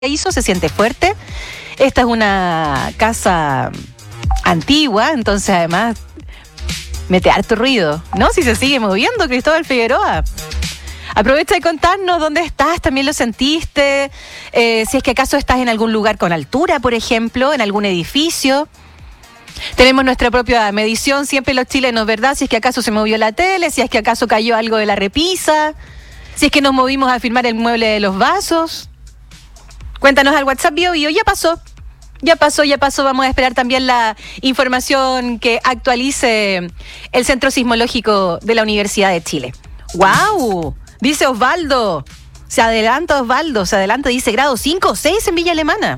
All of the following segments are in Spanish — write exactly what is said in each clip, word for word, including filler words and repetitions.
Hizo, se siente fuerte. Esta es una casa antigua, entonces además mete harto ruido, ¿no? Si se sigue moviendo, Cristóbal Figueroa. Aprovecha de contarnos dónde estás, también lo sentiste, eh, si es que acaso estás en algún lugar con altura, por ejemplo, en algún edificio. Tenemos nuestra propia medición, siempre los chilenos, ¿verdad? Si es que acaso se movió la tele, si es que acaso cayó algo de la repisa, si es que nos movimos a firmar el mueble de los vasos. Cuéntanos al WhatsApp Bio Bio, ya pasó, ya pasó, ya pasó. Vamos a esperar también la información que actualice el Centro Sismológico de la Universidad de Chile. ¡Wow! Dice Osvaldo, se adelanta Osvaldo, se adelanta, dice grado cinco o seis en Villa Alemana.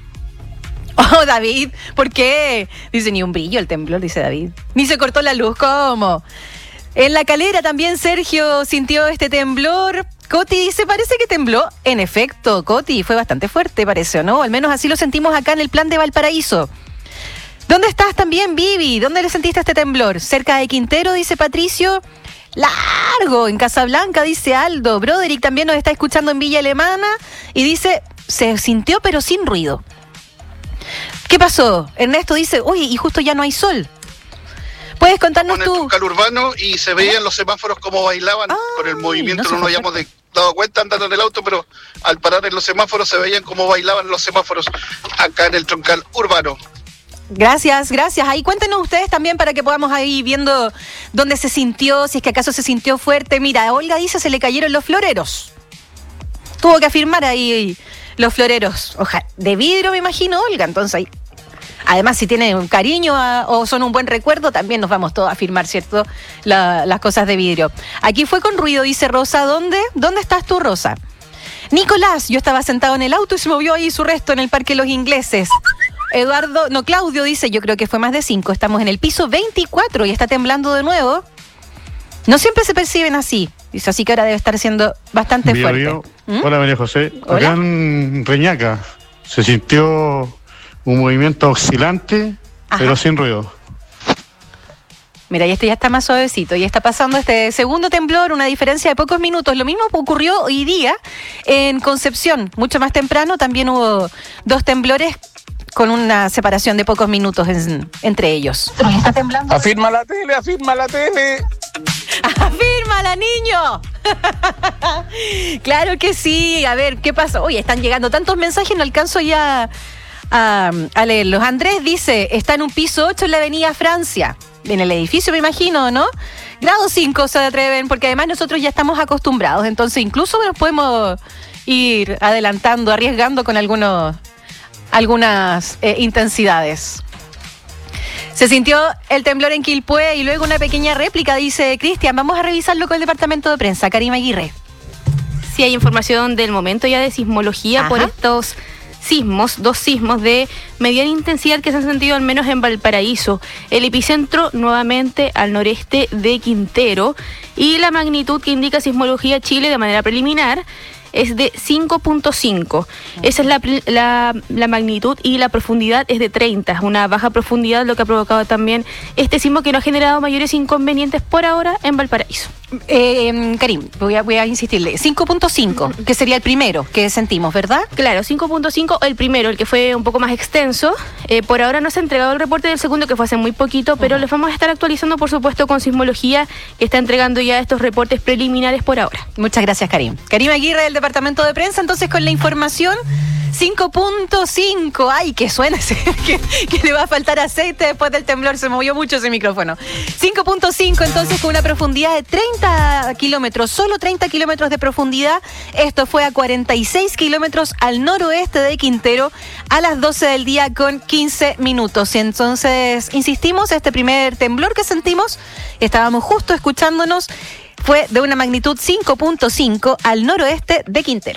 Oh, David, ¿por qué? Dice, ni un brillo el temblor, dice David. Ni se cortó la luz, ¿cómo? En La Calera también Sergio sintió este temblor. Coti dice, parece que tembló. En efecto, Coti, fue bastante fuerte, parece, ¿o no? Al menos así lo sentimos acá en el plan de Valparaíso. ¿Dónde estás también, Vivi? ¿Dónde le sentiste este temblor? Cerca de Quintero, dice Patricio. Largo, en Casablanca, dice Aldo. Broderick también nos está escuchando en Villa Alemana y dice, se sintió pero sin ruido. ¿Qué pasó? Ernesto dice, uy, y justo ya no hay sol. ¿Puedes contarnos tú? En el troncal urbano y se veían los semáforos como bailaban. Ay, por el movimiento, no no nos habíamos de, dado cuenta andando en el auto, pero al parar en los semáforos se veían como bailaban los semáforos acá en el troncal urbano. Gracias, gracias. Ahí cuéntenos ustedes también para que podamos ir viendo dónde se sintió, si es que acaso se sintió fuerte. Mira, Olga dice, se le cayeron los floreros. Tuvo que afirmar ahí los floreros. Ojalá, de vidrio me imagino, Olga, entonces ahí. Además, si tienen un cariño a, o son un buen recuerdo, también nos vamos todos a firmar, ¿cierto? La, las cosas de vidrio. Aquí fue con ruido, dice Rosa. ¿Dónde? ¿Dónde estás tú, Rosa? Nicolás, yo estaba sentado en el auto y se movió ahí su resto en el Parque Los Ingleses. Eduardo, no, Claudio dice, yo creo que fue más de cinco. Estamos en el piso veinticuatro y está temblando de nuevo. No siempre se perciben así. Dice, así que ahora debe estar siendo bastante Bio, fuerte. Bio. ¿Mm? Hola, María José. Hola. Acá en Reñaca se sintió un movimiento oscilante, Ajá. pero sin ruido. Mira, y este ya está más suavecito. Y está pasando este segundo temblor, una diferencia de pocos minutos. Lo mismo ocurrió hoy día en Concepción. Mucho más temprano también hubo dos temblores con una separación de pocos minutos en, entre ellos. ¿Está temblando? Afirma la tele, afirma la tele. ¡Afírmala, niño! Claro que sí. A ver, ¿qué pasó? Oye, están llegando tantos mensajes, no alcanzo ya a, a leerlos. Andrés dice, está en un piso ocho en la avenida Francia. En el edificio, me imagino, ¿no? Grado cinco se atreven, porque además nosotros ya estamos acostumbrados. Entonces, incluso nos podemos ir adelantando, arriesgando con algunos, algunas eh, intensidades. Se sintió el temblor en Quilpué y luego una pequeña réplica, dice Cristian. Vamos a revisarlo con el departamento de prensa. Karima Aguirre. Sí, hay información del momento ya de sismología. Ajá. Por estos sismos, dos sismos de mediana intensidad que se han sentido al menos en Valparaíso. El epicentro nuevamente al noreste de Quintero y la magnitud que indica Sismología Chile de manera preliminar es de cinco punto cinco. Esa es la, la, la magnitud y la profundidad es de treinta. Una baja profundidad, lo que ha provocado también este sismo que no ha generado mayores inconvenientes por ahora en Valparaíso. Eh, Karim, voy a, voy a insistirle. cinco punto cinco, que sería el primero que sentimos, ¿verdad? Claro, cinco punto cinco, el primero, el que fue un poco más extenso. Eh, por ahora no se ha entregado el reporte del segundo, que fue hace muy poquito, pero uh-huh. les vamos a estar actualizando, por supuesto, con Sismología, que está entregando ya estos reportes preliminares por ahora. Muchas gracias, Karim. Karim Aguirre, del departamento de prensa, entonces con la información. cinco punto cinco, ay, que suena, que, que le va a faltar aceite después del temblor, se movió mucho ese micrófono. cinco punto cinco, entonces con una profundidad de treinta kilómetros, solo treinta kilómetros de profundidad. Esto fue a cuarenta y seis kilómetros al noroeste de Quintero a las doce del día con quince minutos. Y entonces, insistimos, este primer temblor que sentimos, estábamos justo escuchándonos, fue de una magnitud cinco punto cinco al noroeste de Quintero.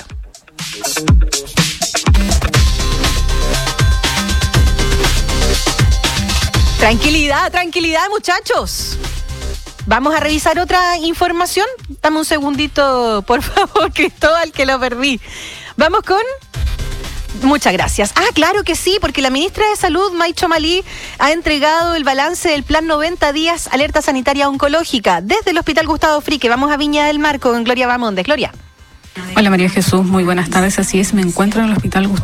Tranquilidad, tranquilidad, muchachos. Vamos a revisar otra información. Dame un segundito, por favor, Cristóbal, que lo perdí. Vamos con... Muchas gracias. Ah, claro que sí, porque la ministra de Salud, Maicho Malí, ha entregado el balance del plan noventa días alerta sanitaria oncológica desde el Hospital Gustavo Frique. Vamos a Viña del Mar con Gloria Bamondes. Gloria. Hola María Jesús, muy buenas tardes. Así es, me encuentro en el Hospital Gustavo